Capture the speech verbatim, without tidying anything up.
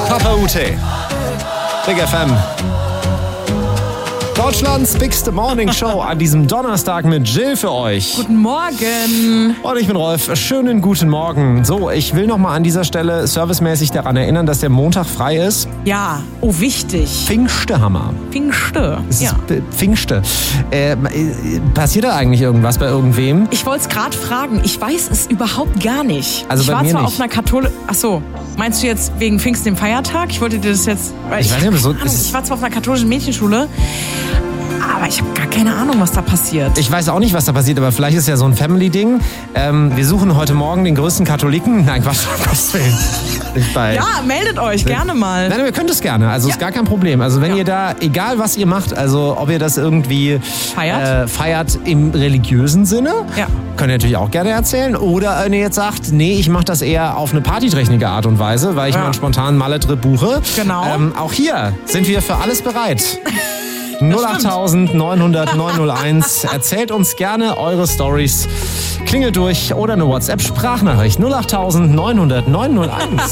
Papa U T. Big F M. Deutschlands bigste Morning Show an diesem Donnerstag mit Jill für euch. Guten Morgen. Und ich bin Rolf. Schönen guten Morgen. So, ich will noch mal an dieser Stelle servicemäßig daran erinnern, dass der Montag frei ist. Ja, oh wichtig. Pfingstehammer. Pfingste. Es Ja. ist Pfingste. Äh, passiert da eigentlich irgendwas bei irgendwem? Ich wollte es gerade fragen. Ich weiß es überhaupt gar nicht. Also ich bei war mir zwar nicht. auf einer Kathol... Ach so, meinst du jetzt wegen Pfingsten, dem Feiertag? Ich wollte dir das jetzt... Weil Ich ich weiß nicht, aber so- keine Ahnung, es ist- ich war zwar auf einer katholischen Mädchenschule, aber ich habe gar keine Ahnung, was da passiert. Ich weiß auch nicht, was da passiert, aber vielleicht ist ja so ein Family-Ding. Ähm, wir suchen heute Morgen den größten Katholiken. Nein, Quatsch, um Gottes Willen. Nicht bei- ja, meldet euch gerne mal. Nein, wir können das gerne, also Ja. ist gar kein Problem. Also wenn Ja. ihr da, egal was ihr macht, also ob ihr das irgendwie Feiert? äh, feiert im religiösen Sinne, Ja. könnt ihr natürlich auch gerne erzählen. Oder wenn ihr jetzt sagt, nee, ich mache das eher auf eine partyträchtige Art und Weise, weil ich Ja. mal einen spontanen Malle-Trip buche. Genau. Ähm, auch hier sind wir für alles bereit. null acht neun hundert neun null eins. Erzählt uns gerne eure Stories. Klingelt durch oder eine WhatsApp-Sprachnachricht null acht neun hundert neun null eins.